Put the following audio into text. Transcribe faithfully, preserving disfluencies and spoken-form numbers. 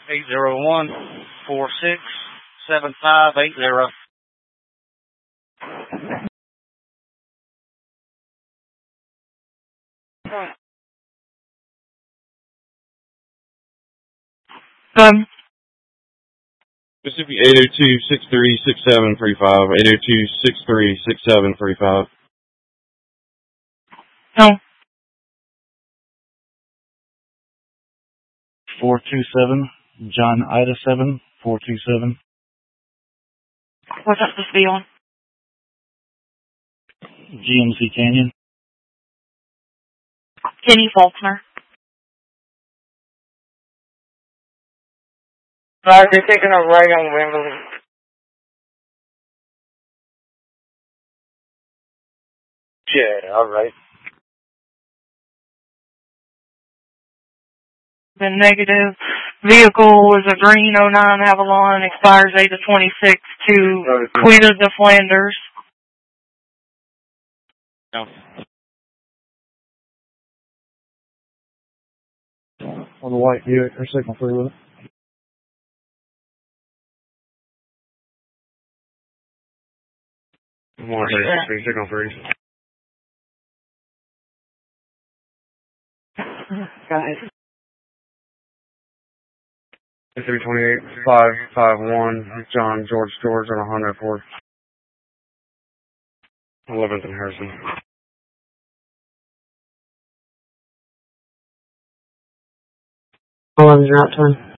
eight zero one, four six seven five eight zero. Um, Mississippi eight oh two, six three six seven three five, eight oh two, six three six seven three five. no. four two seven, John Ida seven, four two seven. What's that supposed to be on? G M C Canyon. Kenny Faulkner. Alright, they're taking a right on Wembley. Yeah, alright. The negative vehicle is a green oh nine Avalon, expires eight of twenty-six to Queen of the Flanders. No. On the white Buick, or signal free with it. one thirty-three, signal free. Guys. three twenty-eight, five five one, John George George on a Honda Accord. eleventh and Harrison. How long is your out time?